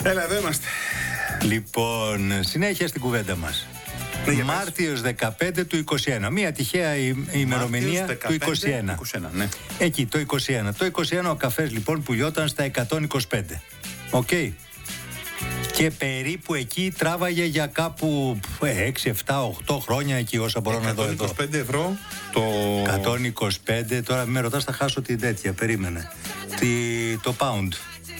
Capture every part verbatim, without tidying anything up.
Έλα, εδώ είμαστε. Λοιπόν, συνέχεια στην κουβέντα μας. Ναι, Μάρτιος δεκαπέντε του είκοσι ένα. Μία τυχαία ημερομηνία του είκοσι ένα. είκοσι ένα, ναι. Εκεί, το είκοσι ένα. Το είκοσι ένα ο καφές λοιπόν πουλιόταν στα εκατόν είκοσι πέντε. Οκ. Okay. Και περίπου εκεί τράβαγε για κάπου έξι, επτά, οκτώ χρόνια εκεί όσα μπορώ να δω εδώ. εκατόν είκοσι πέντε ευρώ το... εκατόν είκοσι πέντε, τώρα με ρωτάς θα χάσω την τέτοια, περίμενε. Τι, το pound.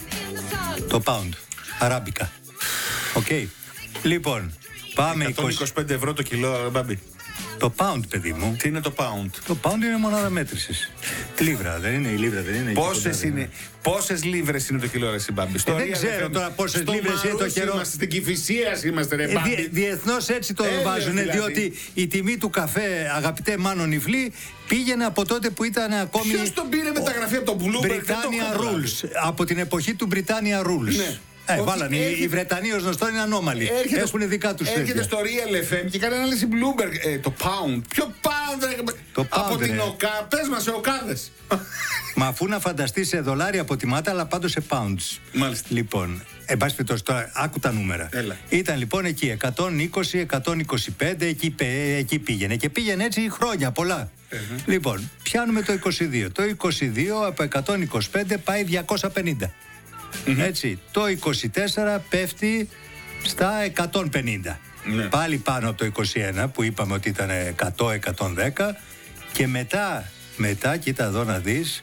Το pound. Αράμπικα. Οκ. Okay. Λοιπόν, πάμε εκατόν είκοσι πέντε ευρώ το κιλό, Μπάμπη. Το pound, παιδί μου. Τι είναι το pound? Το pound είναι μονάδα μέτρησης. Λίβρα, δεν είναι η λίβρα, δεν είναι. Πόσες είναι, πόσες λίβρες είναι το κιλό, ρε Μπάμπη? Ε, δεν ξέρω τώρα πόσες λίβρες είναι το καιρό. Είμαστε στην Κηφισίας, είμαστε, ρε Μπάμπη. Ε, διεθνώς έτσι το ε, βάζουν, δηλαδή. Διότι η τιμή του καφέ, αγαπητέ Μάνο Νιφλή, πήγαινε από τότε που ήταν ακόμη. Ποιος τον πήρε μεταγραφή από το Bloomberg? Britannia Rules. Από την εποχή του Britannia Rules. Ναι. Ε, βάλανε. Έρχεται... Οι Βρετανοί ως γνωστό είναι ανώμαλοι. Έρχεται... Έχουν δικά τους τέτοια. Έρχεται στο Real εφ εμ και κάνει ανάλυση Bloomberg. Ε, το pound. Ποιο pound? Το από pound, την ρε. ΟΚΑ. Πες μας σε οκάδες. Μα αφού να φανταστείς σε δολάρια αποτιμάται, αλλά πάντως σε pounds. Μάλιστα. Λοιπόν, εν πάση περιπτώσει, τώρα άκου τα νούμερα. Έλα. Ήταν λοιπόν εκεί εκατόν είκοσι, εκατόν είκοσι πέντε, εκεί, εκεί πήγαινε. Και πήγαινε έτσι χρόνια πολλά. Uh-huh. Λοιπόν, πιάνουμε το είκοσι δύο. Το είκοσι δύο από εκατόν είκοσι πέντε πάει διακόσια πενήντα. Mm-hmm. Έτσι, το είκοσι τέσσερα πέφτει στα εκατόν πενήντα. Ναι. Πάλι πάνω από το είκοσι ένα που είπαμε ότι ήταν εκατό εκατόν δέκα. Και μετά, μετά, κοίτα εδώ να δεις,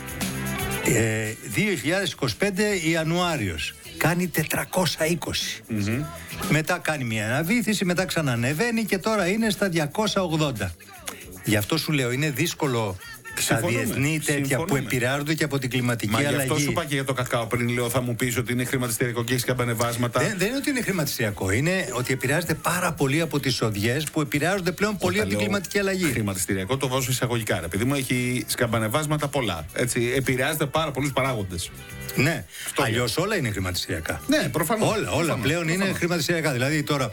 ε, δύο χιλιάδες είκοσι πέντε Ιανουάριος κάνει τετρακόσια είκοσι. Mm-hmm. Μετά κάνει μια αναβήθηση, μετά ξανανεβαίνει και τώρα είναι στα διακόσια ογδόντα. Γι' αυτό σου λέω, είναι δύσκολο τα διεθνή τέτοια συμφωνούμε. Που επηρεάζονται και από την κλιματική Μα αλλαγή. Μα γι' αυτό σου είπα και για το κακάο πριν, λέω, θα μου πεις ότι είναι χρηματιστηριακό και έχει καμπανεβάσματα. Δεν, δεν είναι ότι είναι χρηματιστηριακό. Είναι ότι επηρεάζεται πάρα πολύ από τις οδιές που επηρεάζονται πλέον Όταν πολύ από την κλιματική αλλαγή. Χρηματιστηριακό το βάζω εισαγωγικά. Επειδή μου έχει σκαμπανεβάσματα πολλά. Έτσι, επηρεάζεται πάρα πολλούς παράγοντες. Ναι, αλλιώς όλα είναι χρηματιστηριακά. Ναι, προφανώς. Όλα, όλα προφανώς, πλέον προφανώς. Είναι χρηματιστηριακά. Δηλαδή τώρα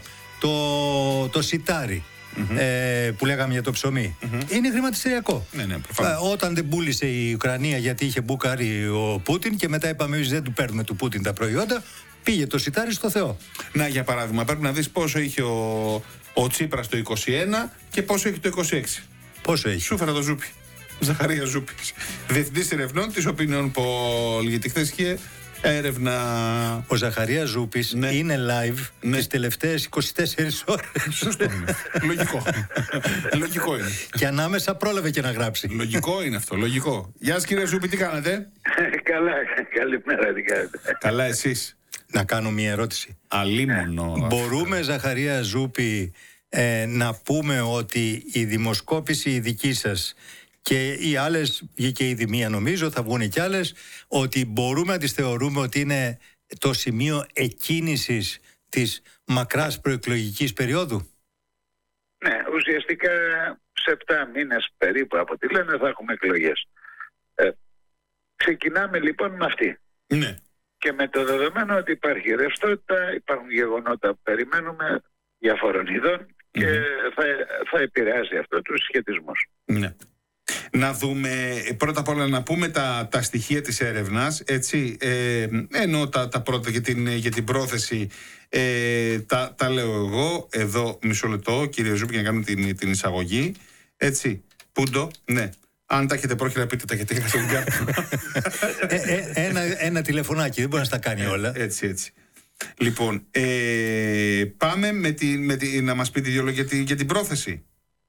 το, το σιτάρι. Mm-hmm. Ε, που λέγαμε για το ψωμί mm-hmm. είναι χρηματιστηριακό. Ναι, ναι, ε, όταν δεν πούλησε η Ουκρανία γιατί είχε μπουκάρει ο Πούτιν και μετά είπαμε εμείς δεν του παίρνουμε του Πούτιν τα προϊόντα, πήγε το σιτάρι στο Θεό. Να, για παράδειγμα, πρέπει να δεις πόσο είχε ο, ο Τσίπρας το είκοσι ένα και πόσο έχει το είκοσι έξι. Πόσο έχει? Σου φέρα το Ζούπι. Ζαχαρία Ζούπη. Διευθυντής ερευνών της Opinion Poll. Γιατί χθες είχε έρευνα. Ο Ζαχαρίας Ζούπης ναι. είναι live ναι. τις τελευταίες είκοσι τέσσερις ώρες. Σωστό είναι. Λογικό. Λογικό είναι. Και ανάμεσα πρόλαβε και να γράψει. Λογικό είναι αυτό. Λογικό. Γεια σας κύριε Ζούπη, τι κάνετε? Καλά, καλημέρα, τι κάνετε? Καλά, εσείς? Να κάνω μια ερώτηση. Αλίμονο. Μπορούμε, Ζαχαρία Ζούπη, ε, να πούμε ότι η δημοσκόπηση η δική σας και οι άλλες, βγήκε ήδη μία νομίζω, θα βγουν και άλλες, ότι μπορούμε να τις θεωρούμε ότι είναι το σημείο εκκίνησης της μακράς προεκλογικής περίοδου? Ναι, ουσιαστικά σε επτά μήνες περίπου από τι λένε θα έχουμε εκλογές. Ε, ξεκινάμε λοιπόν με αυτή. Ναι. Και με το δεδομένο ότι υπάρχει ρευστότητα, υπάρχουν γεγονότα που περιμένουμε διαφόρων ειδών και mm-hmm. θα, θα επηρεάζει αυτό τους σχετισμούς. Ναι. Να δούμε, πρώτα απ' όλα να πούμε τα, τα στοιχεία της έρευνας, έτσι, ε, ενώ τα, τα πρώτα για την, για την πρόθεση ε, τα, τα λέω εγώ, εδώ μισό λεπτό κύριε Ζούπη για να κάνουμε την, την εισαγωγή, έτσι, Πούντο, ναι. Αν τα έχετε πρόχειρα πείτε τα, γιατί είχα στον κάρτο. ε, ε, ένα, ένα τηλεφωνάκι, δεν μπορεί να στα κάνει όλα. Ε, έτσι, έτσι. Λοιπόν, ε, πάμε με τη, με τη, να μας πείτε δύο λόγια για, τη, για την πρόθεση.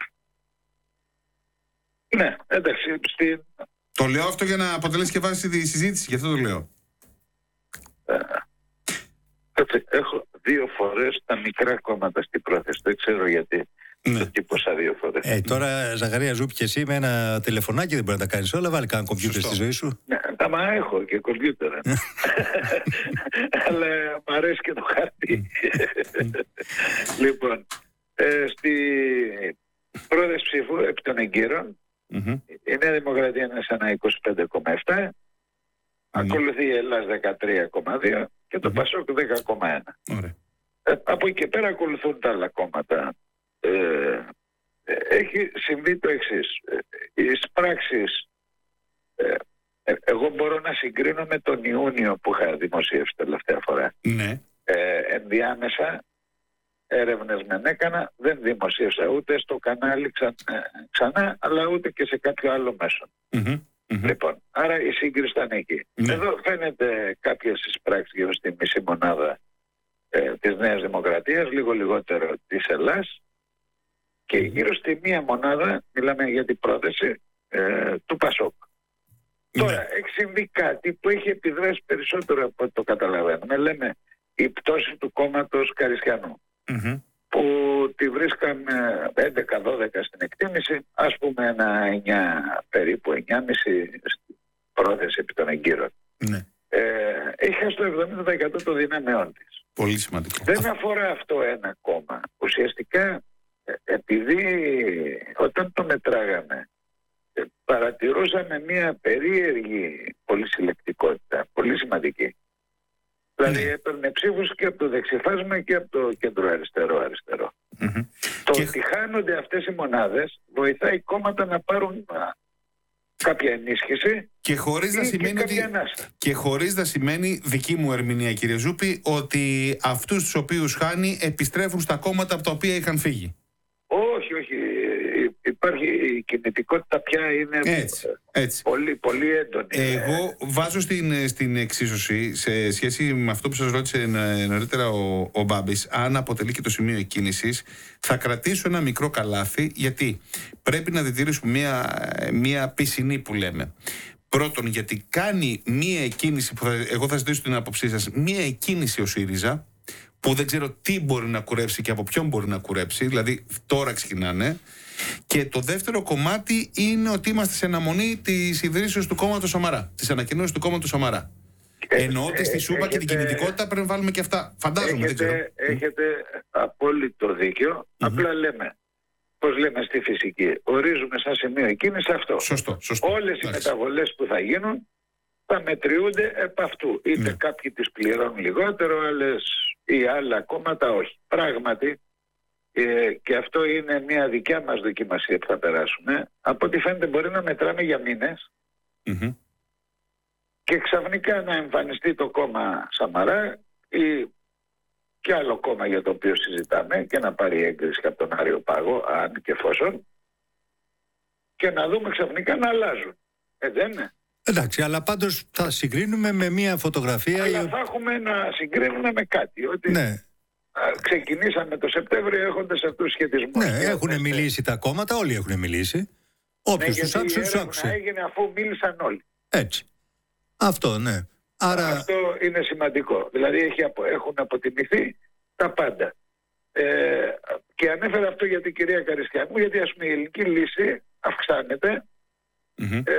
Ναι, εντάξει. Στη... Το λέω αυτό για να αποτελέσει και βάση τη συζήτηση, γι' αυτό το λέω. Ε, έχω δύο φορές τα μικρά κόμματα στην πρόθεση, δεν ξέρω γιατί. Ναι. Το τύπωσα δύο φορές. Ε, τώρα, Ζαχαρία Ζούπη, και εσύ με ένα τηλεφωνάκι δεν μπορεί να τα κάνεις όλα. Βάλει κανένα κομπιούτερ στη ζωή σου. Ναι, μα έχω και κομπιούτερ. Αλλά μ' αρέσει και το χάρτη. Λοιπόν, ε, στη πρόθεση ψήφου επί των εγκύρων, mm-hmm. η Νέα Δημοκρατία είναι σε ένα είκοσι πέντε κόμμα επτά, mm-hmm. ακολουθεί η Ελλάς δεκατρία κόμμα δύο και το mm-hmm. Πασόκ δέκα κόμμα ένα. Mm-hmm. Ε, από εκεί και πέρα ακολουθούν τα άλλα κόμματα. Ε, έχει συμβεί το εξής. Οι πράξεις ε, Ε, εγώ μπορώ να συγκρίνω με τον Ιούνιο που είχα δημοσιεύσει τελευταία φορά. Ναι. Ε, ενδιάμεσα έρευνες μεν έκανα, δεν δημοσίευσα ούτε στο κανάλι ξα, ξανά, αλλά ούτε και σε κάποιο άλλο μέσο. Mm-hmm. Mm-hmm. Λοιπόν, άρα η σύγκριση ήταν εκεί. Mm-hmm. Εδώ φαίνεται κάποιες εισπράξεις γύρω στη μισή μονάδα ε, της Νέας Δημοκρατίας, λίγο λιγότερο της Ελλάς και γύρω στη μία μονάδα, μιλάμε για την πρόθεση ε, του Πασόκ. Mm-hmm. Τώρα, έχει συμβεί κάτι που έχει επιδράσει περισσότερο από ό,τι το καταλαβαίνουμε. Λέμε η πτώση του κόμματος Καριστιανού. Mm-hmm. Που τη βρίσκαμε έντεκα δώδεκα στην εκτίμηση, ας πούμε ένα εννιά περίπου, εννιά κόμμα πέντε στην πρόθεση επί των εγκύρων. Ναι. Ε, έχει στο εβδομήντα τοις εκατό των δυνάμεών της. Πολύ σημαντικό. Δεν αφορά αυτό ένα κόμμα. Ουσιαστικά, επειδή όταν το μετράγαμε, παρατηρούσαμε μια περίεργη πολυσυλλεκτικότητα, πολύ σημαντική. Δηλαδή ναι. έπαιρνε ψήφους και από το δεξιφάσμα και από το κέντρο αριστερό-αριστερό. Mm-hmm. Το και... ότι χάνονται αυτές οι μονάδες βοηθάει κόμματα να πάρουν α, κάποια ενίσχυση και χωρίς, να σημαίνει ότι... και χωρίς να σημαίνει, δική μου ερμηνεία κύριε Ζούπη, ότι αυτούς τους οποίους χάνει επιστρέφουν στα κόμματα από τα οποία είχαν φύγει. Όχι, όχι. Υπάρχει η κινητικότητα πια είναι έτσι, έτσι. Πολύ, πολύ έντονη. Εγώ βάζω στην, στην εξίσωση σε σχέση με αυτό που σας ρώτησε νωρίτερα ο, ο Μπάμπης, αν αποτελεί και το σημείο εκκίνησης, θα κρατήσω ένα μικρό καλάθι, γιατί πρέπει να διτηρήσουμε μια, μια πισινή που λέμε. Πρώτον, γιατί κάνει μια εκκίνηση που θα, εγώ θα ζητήσω την άποψή σας, μια εκκίνηση ο ΣΥΡΙΖΑ, που δεν ξέρω τι μπορεί να κουρέψει και από ποιον μπορεί να κουρέψει, δηλαδή τώρα ξεκινάνε. Και το δεύτερο κομμάτι είναι ότι είμαστε σε αναμονή της ιδρύσεως του κόμματος Σαμαρά, της ανακοινώσεως του κόμματος Σαμαρά. Ε, Εννοώ ότι στη σούπα έχετε, και την κινητικότητα πρέπει να βάλουμε και αυτά. Φαντάζομαι, έχετε, δεν ξέρω. Έχετε απόλυτο δίκιο. Mm-hmm. Απλά λέμε, πώς λέμε στη φυσική, ορίζουμε σαν σημείο εκκίνηση αυτό. Σωστό, σωστό. Όλες οι μεταβολές που θα γίνουν θα μετριούνται επ' αυτού. Είτε ναι. κάποιοι τις πληρώνουν λιγότερο, άλλες ή άλλα κόμματα όχι. Πράγματι, ε, και αυτό είναι μια δικιά μας δοκιμασία που θα περάσουμε, από ό,τι φαίνεται μπορεί να μετράμε για μήνες mm-hmm. και ξαφνικά να εμφανιστεί το κόμμα Σαμαρά ή και άλλο κόμμα για το οποίο συζητάμε και να πάρει έγκριση από τον Άριο Πάγο, αν και εφόσον, και να δούμε ξαφνικά να αλλάζουν. Ε, δεν είναι. Εντάξει, αλλά πάντως θα συγκρίνουμε με μια φωτογραφία... Αλλά θα έχουμε να συγκρίνουμε με κάτι, ότι ναι. ξεκινήσαμε το Σεπτέμβριο έχοντας αυτούς τους σχετισμούς. Ναι, έχουν μιλήσει τα κόμματα, όλοι έχουν μιλήσει. Όποιος ναι, τους άκουσε, τους άκουσε. Έγινε αφού μίλησαν όλοι. Έτσι. Αυτό, ναι. Άρα... Αυτό είναι σημαντικό. Δηλαδή έχει, έχουν αποτιμηθεί τα πάντα. Ε, και ανέφερα αυτό για την κυρία Καριστιανού, γιατί ας πούμε η ελληνική λύση αυξάνεται mm-hmm. ε,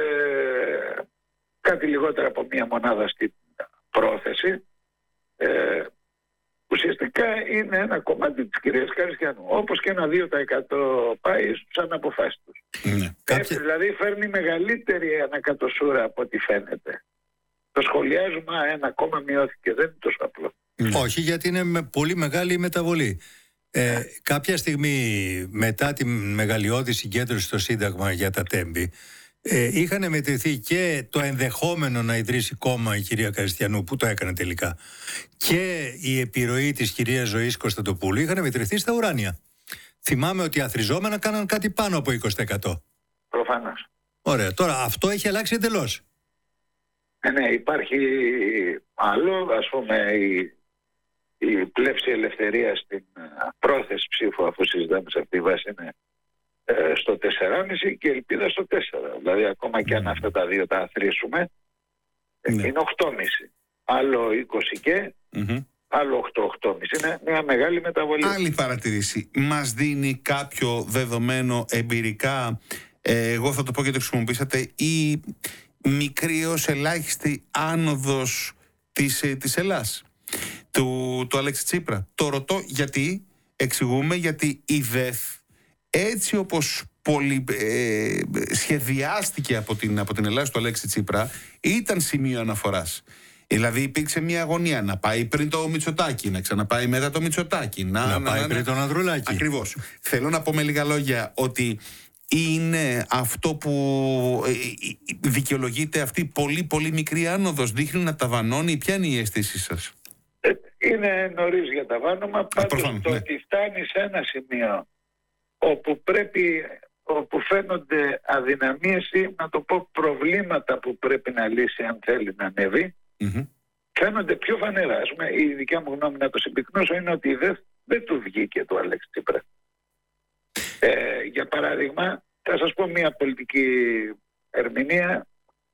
κάτι λιγότερο από μία μονάδα στην πρόθεση. Ε, ουσιαστικά είναι ένα κομμάτι της κυρίας Καριστιανού. Όπως και ένα δύο τοις εκατό πάει στους αναποφάσεις τους. Mm-hmm. Κάποια... Δηλαδή φέρνει μεγαλύτερη ανακατοσούρα από ό,τι φαίνεται. Το σχολιάζουμε, ένα κόμμα μειώθηκε, δεν είναι τόσο απλό. Mm. Όχι, γιατί είναι με πολύ μεγάλη η μεταβολή. Ε, κάποια στιγμή μετά τη μεγαλειώδη συγκέντρωση στο Σύνταγμα για τα Τέμπη, ε, είχαν μετρηθεί και το ενδεχόμενο να ιδρύσει κόμμα η κυρία Καριστιανού, που το έκανε τελικά, και η επιρροή της κυρίας Ζωής Κωνσταντοπούλου είχαν μετρηθεί στα ουράνια. Θυμάμαι ότι αθροιζόμενα κάναν κάτι πάνω από είκοσι τοις εκατό. Προφανώς. Ωραία, τώρα αυτό έχει αλλάξει εντελώς. Ε, ναι, υπάρχει άλλο, ας πούμε, η, η πλεύση ελευθερίας στην uh, πρόθεση ψήφου, αφού συζητάμε σε αυτή τη βάση, είναι uh, στο τέσσερα κόμμα πέντε και ελπίδα στο τέσσερα. Δηλαδή, ακόμα και αν αυτά τα δύο τα αθροίσουμε, mm. είναι οκτώ κόμμα πέντε. Άλλο είκοσι και, mm-hmm. άλλο οκτώ, οκτώ κόμμα πέντε. Είναι μια μεγάλη μεταβολή. Άλλη παρατηρήση. Μας δίνει κάποιο δεδομένο εμπειρικά, ε, εγώ θα το πω και το χρησιμοποιήσατε, ή... μικρή ως ελάχιστη άνοδος της, της Ελλάς, του, του Αλέξη Τσίπρα. Το ρωτώ γιατί, εξηγούμε, γιατί η ΔΕΘ, έτσι όπως πολυ, ε, σχεδιάστηκε από την, από την Ελλάδα του Αλέξη Τσίπρα, ήταν σημείο αναφοράς. Δηλαδή υπήρξε μια αγωνία να πάει πριν το Μητσοτάκη, να ξαναπάει μετά το Μητσοτάκη, να, να, να πάει να, πριν τον Ανδρουλάκη. Ακριβώς. Θέλω να πω με λίγα λόγια ότι είναι αυτό που δικαιολογείται αυτή η πολύ πολύ μικρή άνοδος? Δείχνει να ταβανώνει? Ποια είναι η αίσθησή σας? Είναι νωρίς για ταβάνομα. Πάντως το ναι. ότι φτάνει σε ένα σημείο όπου πρέπει, όπου φαίνονται αδυναμίες ή να το πω προβλήματα που πρέπει να λύσει αν θέλει να ανέβει, mm-hmm. φαίνονται πιο φανερά. Η δικιά μου γνώμη, να το συμπυκνώσω, είναι ότι δεν, δεν του βγήκε το Αλέξη Τσίπρα. Ε, για παράδειγμα, θα σας πω μια πολιτική ερμηνεία.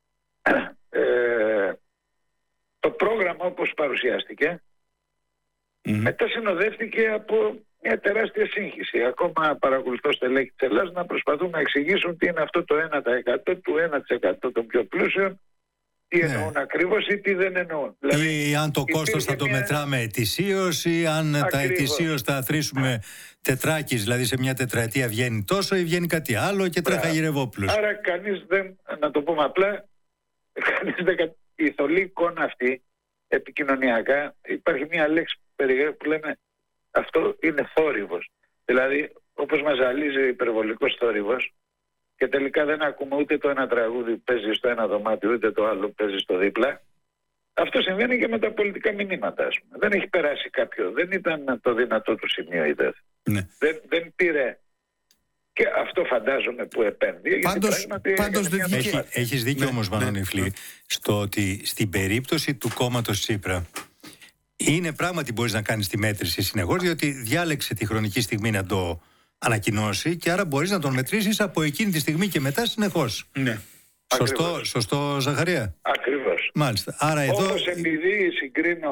Ε, το πρόγραμμα όπως παρουσιάστηκε mm-hmm. μετά συνοδεύτηκε από μια τεράστια σύγχυση. Ακόμα παρακολουθώ στελέχη της Ελλάδας να προσπαθούν να εξηγήσουν τι είναι αυτό το ένα τοις εκατό του ένα τοις εκατό των πιο πλούσιων, τι ναι. εννοούν ακριβώς ή τι δεν εννοούν. Δηλαδή, ή αν το κόστος θα το μια... μετράμε ετησίως, ή αν ακριβώς. τα ετησίως θα αθροίσουμε τετράκις, δηλαδή σε μια τετραετία βγαίνει τόσο ή βγαίνει κάτι άλλο και τρέχα γυρευόπουλος. Άρα κανείς δεν, να το πούμε απλά, κανείς δεν, η θολή εικόνα αυτή επικοινωνιακά, υπάρχει μια λέξη που λέμε αυτό είναι θόρυβος. Δηλαδή, όπως μας ζαλίζει υπερβολικός θόρυβος και τελικά δεν ακούμε ούτε το ένα τραγούδι παίζει στο ένα δωμάτιο, ούτε το άλλο παίζει στο δίπλα. Αυτό συμβαίνει και με τα πολιτικά μηνύματα, ας πούμε. Δεν έχει περάσει κάποιο, δεν ήταν το δυνατό του σημείο η ΔΕΘ. Ναι. Δεν, δεν πήρε. Και αυτό φαντάζομαι που επένδυε. Πάντως, πάντως δεν βγήκε. Έχει, έχεις δίκιο ναι, όμως, Μανώνη ναι, ναι. στο ότι στην περίπτωση του κόμματος Τσίπρα είναι πράγματι μπορείς να κάνεις τη μέτρηση συνεχώς, διότι διάλεξε τη χρονική στιγμή να το ανακοινώσει και άρα μπορείς να τον μετρήσεις από εκείνη τη στιγμή και μετά συνεχώς. Ναι. Σωστό, σωστό Ζαχαρία. Ακριβώς. Μάλιστα. Άρα εδώ... Όπως επειδή συγκρίνω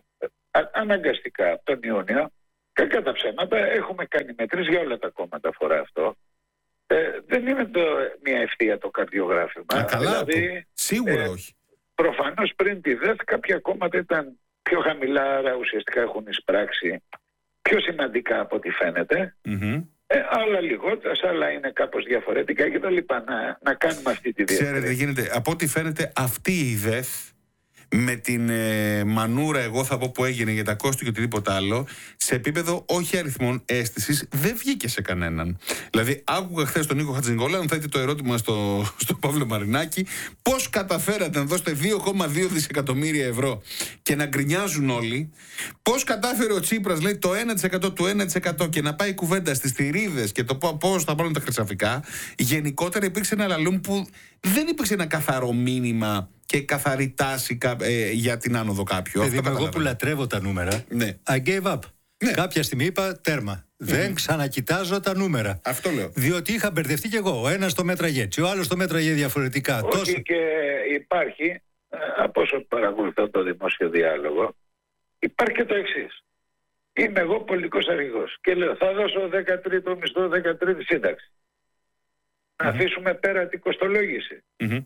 α, αναγκαστικά από τον Ιούνιο, κακά τα ψέματα, έχουμε κάνει μετρήσεις για όλα τα κόμματα φορά αυτό. Ε, δεν είναι το, μια ευθεία το καρδιογράφημα. Α, καλά, δηλαδή, το. Σίγουρα ε, όχι. Προφανώς πριν τη ΔΕΘ κάποια κόμματα ήταν πιο χαμηλά, άρα ουσιαστικά έχουν εισπράξει πιο σημαντικά από ό,τι φαίνεται. Mm-hmm. Ε, άλλα λιγότερα, άλλα είναι κάπως διαφορετικά και τα λοιπά. Να, να κάνουμε αυτή τη διαδικασία. Ξέρετε, γίνεται, από ό,τι φαίνεται αυτή η ΔΕΘ με την ε, μανούρα, εγώ θα πω, που έγινε για τα κόστη και οτιδήποτε άλλο, σε επίπεδο όχι αριθμών αίσθησης, δεν βγήκε σε κανέναν. Δηλαδή, άκουγα χθες τον Νίκο Χατζηνικόλα να θέτει το ερώτημα στο, στο Παύλο Μαρινάκη, πώς καταφέρατε να δώσετε δύο κόμμα δύο δισεκατομμύρια ευρώ και να γκρινιάζουν όλοι, πώς κατάφερε ο Τσίπρας, λέει, το ένα τοις εκατό του ένα τοις εκατό και να πάει κουβέντα στις θηρίδες και το πώς θα πάρουν τα χρυσαφικά. Γενικότερα υπήρξε ένα λαλούμ που δεν υπήρξε ένα καθαρό μήνυμα και καθαρή τάση ε, για την άνοδο κάποιου. Δηλαδή, εγώ που λατρεύω τα νούμερα, ναι. I gave up. Ναι. Κάποια στιγμή είπα τέρμα. Mm. Δεν ξανακοιτάζω τα νούμερα. Αυτό λέω. Διότι είχα μπερδευτεί κι εγώ. Ο ένας το μέτραγε έτσι, ο άλλος το μέτραγε διαφορετικά. Όχι, τόσο... και υπάρχει, από όσο παρακολουθώ το δημόσιο διάλογο, υπάρχει και το εξής. Είμαι εγώ πολιτικός αρχηγός και λέω θα δώσω δεκατρίτο μισθό, δεκατρίτη σύνταξη. Mm-hmm. Να αφήσουμε πέρα την κοστολόγηση. Mm-hmm.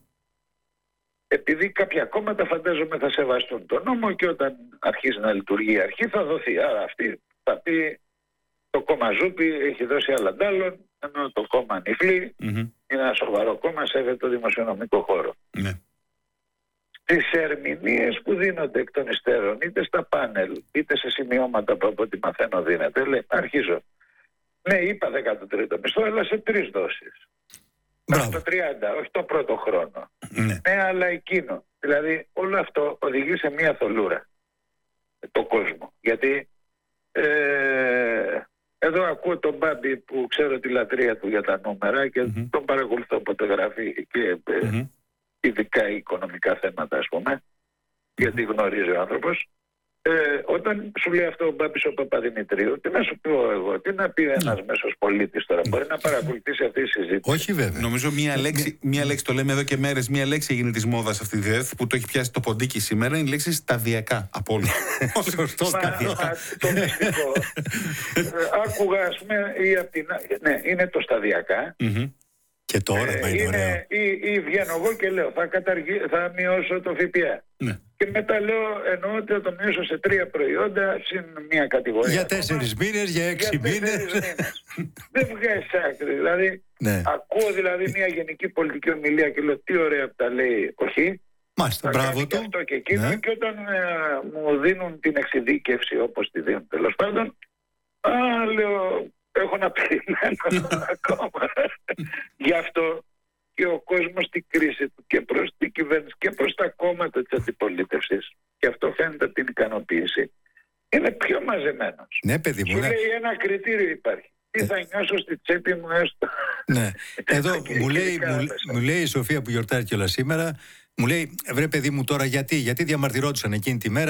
Επειδή κάποια κόμματα φαντάζομαι θα σεβαστούν τον νόμο και όταν αρχίσει να λειτουργεί η αρχή θα δοθεί. Άρα αυτή θα πει το κόμμα Ζούπι έχει δώσει άλλαντάλλον, ενώ το κόμμα Νιφλή mm-hmm. είναι ένα σοβαρό κόμμα, σέβεται το δημοσιονομικό χώρο. Mm-hmm. Τις ερμηνείες που δίνονται εκ των υστέρων, είτε στα πάνελ, είτε σε σημειώματα που από ό,τι μαθαίνω δίνεται, λέει, αρχίζω. Ναι, είπα δεκατρίτο μισθό, αλλά σε τρεις δόσεις. Το τριάντα, όχι το πρώτο χρόνο. Ναι. ναι, αλλά εκείνο. Δηλαδή όλο αυτό οδηγεί σε μια θολούρα το κόσμο. Γιατί ε, εδώ ακούω τον Μπάμπη που ξέρω τη λατρεία του για τα νούμερα και mm-hmm. τον παρακολουθώ όποτε γράφει και mm-hmm. ειδικά οικονομικά θέματα, ας πούμε, mm-hmm. γιατί γνωρίζει ο άνθρωπος. Ε, όταν σου λέει αυτό ο Μπάμπης ο Παπαδημητρίου, τι να σου πω εγώ, τι να πει ένας mm. μέσος πολίτης τώρα, μπορεί να παρακολουθήσει αυτή τη συζήτηση. Όχι βέβαια. Νομίζω μία λέξη, μία λέξη, το λέμε εδώ και μέρες, μία λέξη έγινε της μόδας αυτή τη ΔΕΘ που το έχει πιάσει το ποντίκι σήμερα, είναι η λέξη σταδιακά από όλους. Σωστό, σταδιακά. Το μυστικό. Άκουγα, ας πούμε, ή απ' την, ναι, είναι το σταδιακά. Και το όραμα είναι ωραίο. Ή, ή βγαίνω εγώ και λέω θα, καταργεί, θα μειώσω το ΦΠΑ. Ναι. Και μετά λέω εννοώ ότι θα το μειώσω σε τρία προϊόντα συν μια κατηγορία. Για τέσσερις μήνες, για έξι για μήνες. Δεν βγάζει άκρη. Δηλαδή, ναι. ακούω δηλαδή μια γενική πολιτική ομιλία και λέω τι ωραία που τα λέει ο Χ. Μάλιστα, μπράβο του. Αυτό και εκείνο. Ναι. Και όταν ε, μου δίνουν την εξειδίκευση όπως τη δίνουν τέλος πάντων, α, λέω έχω να περιμένω ακόμα. Γι' αυτό και ο κόσμος στην κρίση του και προς την κυβέρνηση και προς τα κόμματα της αντιπολίτευσης, και αυτό φαίνεται την ικανοποίηση, είναι πιο μαζεμένος. Ναι, παιδί μου. Σου Ναι. λέει ένα κριτήριο υπάρχει. Τι θα νιώσω στη τσέπη μου έστω. Ναι. Εδώ μου λέει, μου, μου λέει η Σοφία που γιορτάζει κιόλας σήμερα, μου λέει, βρε παιδί μου τώρα γιατί, γιατί διαμαρτυρόντουσαν εκείνη τη μέρα.